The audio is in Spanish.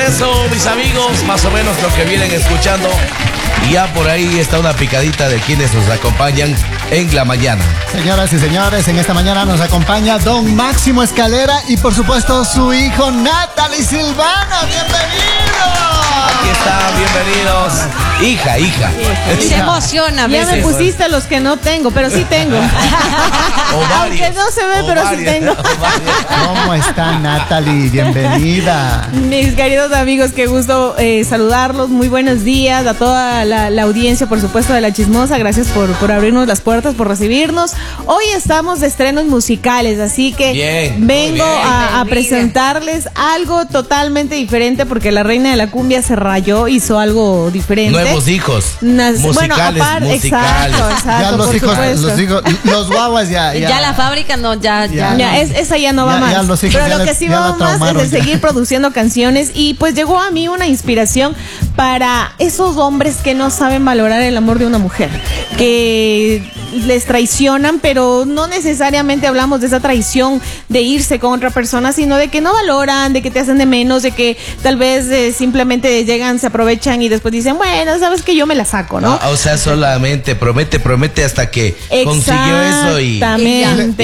eso, mis amigos, más o menos lo que vienen escuchando. Y ya por ahí está una picadita de quienes nos acompañan en la mañana. Señoras y señores, en esta mañana nos acompaña don Máximo Escalera y por supuesto su hijo Natalie Silvano. ¡Bienvenido! Aquí están, bienvenidos. Hija. Se emociona. Ya me pusiste los que no tengo, pero sí tengo. Aunque no se ve, pero sí tengo. ¿Cómo está Natalie? Bienvenida. Mis queridos amigos, qué gusto saludarlos. Muy buenos días a toda la audiencia, por supuesto, de La Chismosa. Gracias por abrirnos las puertas, por recibirnos. Hoy estamos de estrenos musicales, así que vengo a presentarles algo totalmente diferente, porque la reina de la cumbia se rayó, hizo algo diferente. Nuevos hijos. Bueno, aparte, exacto. Ya los hijos, los guaguas ya. Ya la fábrica esa ya no va más. Pero lo que sí va más es de seguir produciendo canciones, y pues llegó a mí una inspiración para esos hombres que no saben valorar el amor de una mujer, que les traicionan, pero no necesariamente hablamos de esa traición de irse con otra persona, sino de que no valoran, de que te hacen de menos, de que tal vez simplemente llegan, se aprovechan y después dicen, bueno, sabes que yo me la saco, ¿no? O sea, solamente promete hasta que consiguió eso y